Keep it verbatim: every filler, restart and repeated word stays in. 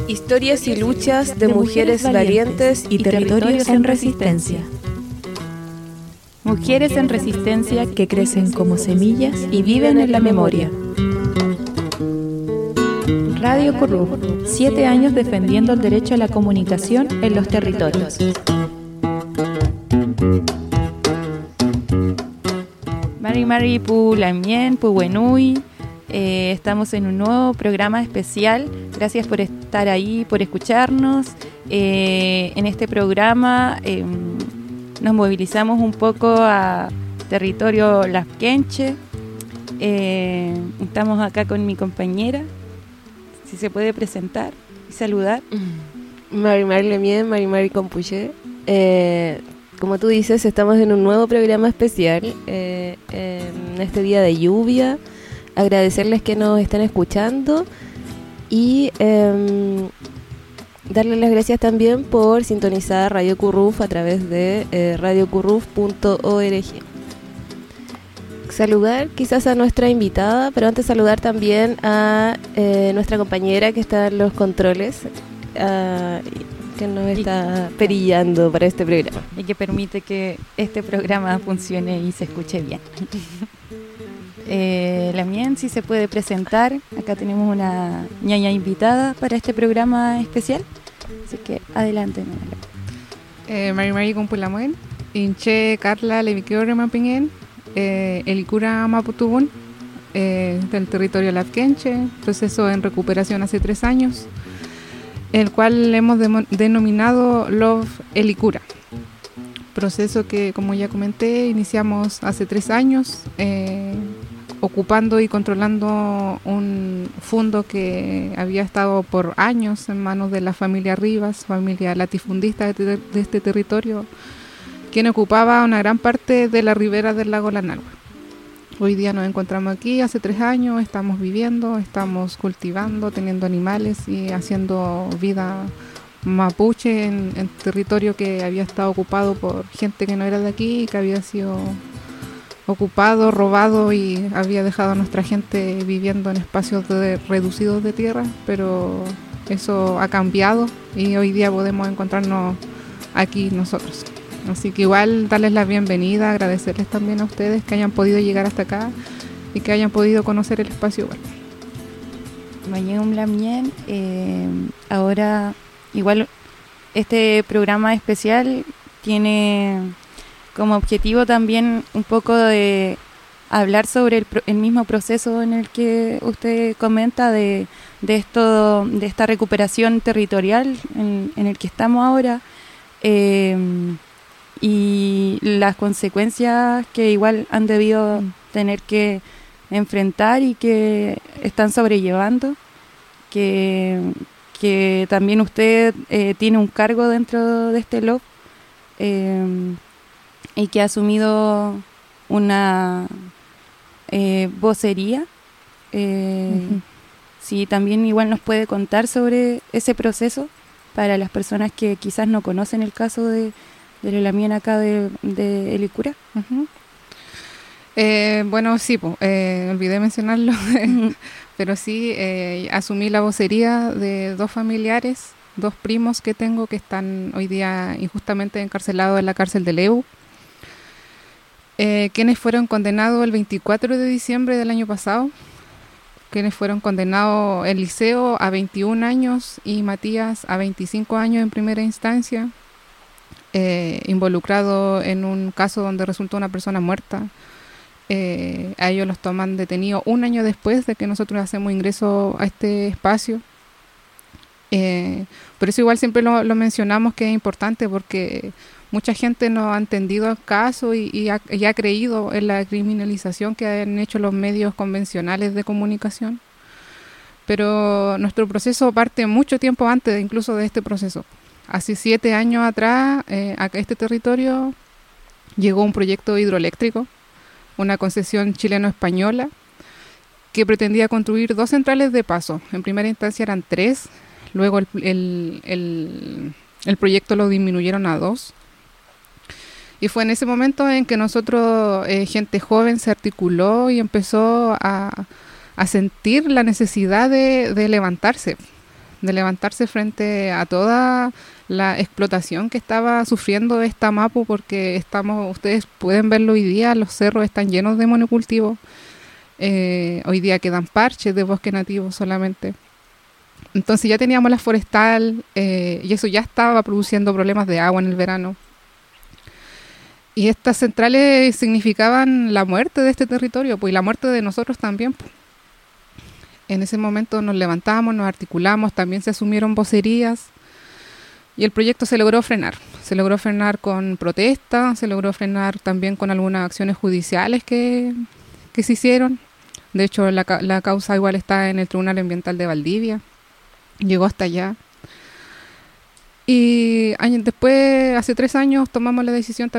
Historias y luchas de, de mujeres, mujeres valientes y, y territorios en resistencia. Mujeres en resistencia que crecen como semillas y viven en la memoria. Radio Curruf, siete años defendiendo el derecho a la comunicación en los territorios. Mari Mari Pu Lamien, Pu Wenui. Eh, estamos en un nuevo programa especial. Gracias por estar ahí, por escucharnos. Eh, en este programa eh, nos movilizamos un poco a territorio lafkenche. Eh, estamos acá con mi compañera. Si se puede presentar y saludar. Mari Mari Lamien, Mari Mari Compuche. Eh, como tú dices, estamos en un nuevo programa especial eh, en este día de lluvia. Agradecerles que nos estén escuchando y eh, darles las gracias también por sintonizar Radio Curruf a través de eh, radio curruf punto org. Saludar quizás a nuestra invitada, pero antes saludar también a eh, nuestra compañera que está en los controles, uh, que nos está perillando para este programa. Y que permite que este programa funcione y se escuche bien. Eh, Lamien, si se puede presentar. Acá tenemos una ñaña invitada para este programa especial. Así que adelante. Eh, Mari Mari Compulamuen, Inche Carla Leviqueore Mapingen, eh, Elicura Maputubun, eh, del territorio lafkenche, proceso en recuperación hace tres años, el cual hemos de- denominado Love Elicura. Proceso que, como ya comenté, iniciamos hace tres años, eh, ocupando y controlando un fondo que había estado por años en manos de la familia Rivas, familia latifundista de, ter- de este territorio, quien ocupaba una gran parte de la ribera del lago Lanagua. Hoy día nos encontramos aquí, hace tres años, estamos viviendo, estamos cultivando, teniendo animales y haciendo vida mapuche en, en territorio que había estado ocupado por gente que no era de aquí y que había sido ocupado, robado y había dejado a nuestra gente viviendo en espacios de, reducidos de tierra, pero eso ha cambiado y hoy día podemos encontrarnos aquí nosotros. Así que igual darles la bienvenida, agradecerles también a ustedes que hayan podido llegar hasta acá y que hayan podido conocer el espacio igual. Mañana Lamien, eh, ahora igual este programa especial tiene como objetivo también un poco de hablar sobre el, el mismo proceso en el que usted comenta de, de esto, de esta recuperación territorial en, en el que estamos ahora, eh, y las consecuencias que igual han debido tener que enfrentar y que están sobrellevando, que, que también usted eh, tiene un cargo dentro de este L O F, eh, y que ha asumido una eh, vocería. Eh, uh-huh. Sí, también igual nos puede contar sobre ese proceso para las personas que quizás no conocen el caso de, de la Lamien acá de, de Elicura. Uh-huh. Eh, bueno, sí, pues, eh, olvidé mencionarlo, uh-huh. pero sí, eh, asumí la vocería de dos familiares, dos primos que tengo que están hoy día injustamente encarcelados en la cárcel de Leu. Eh, quienes fueron condenados el veinticuatro de diciembre del año pasado, quienes fueron condenados Eliseo a veintiún años y Matías a veinticinco años en primera instancia, eh, involucrado en un caso donde resultó una persona muerta. Eh, a ellos los toman detenidos un año después de que nosotros hacemos ingreso a este espacio. Eh, por eso igual siempre lo, lo mencionamos que es importante, porque mucha gente no ha entendido el caso y, y, ha, y ha creído en la criminalización que han hecho los medios convencionales de comunicación. Pero nuestro proceso parte mucho tiempo antes incluso de este proceso. Hace siete años atrás, eh, a este territorio llegó un proyecto hidroeléctrico, una concesión chileno-española, que pretendía construir dos centrales de paso. En primera instancia eran tres, luego el, el, el, el proyecto lo disminuyeron a dos. Y fue en ese momento en que nosotros, eh, gente joven, se articuló y empezó a, a sentir la necesidad de, de levantarse, de levantarse frente a toda la explotación que estaba sufriendo esta Mapu, porque estamos, ustedes pueden verlo hoy día, los cerros están llenos de monocultivos. Eh, hoy día quedan parches de bosque nativo solamente. Entonces ya teníamos la forestal eh, y eso ya estaba produciendo problemas de agua en el verano. Y estas centrales significaban la muerte de este territorio, pues, y la muerte de nosotros también, pues. En ese momento nos levantamos, nos articulamos, también se asumieron vocerías y el proyecto se logró frenar. Se logró frenar con protesta, se logró frenar también con algunas acciones judiciales que, que se hicieron. De hecho, la, la causa igual está en el Tribunal Ambiental de Valdivia. Llegó hasta allá. Y años después, hace tres años, tomamos la decisión también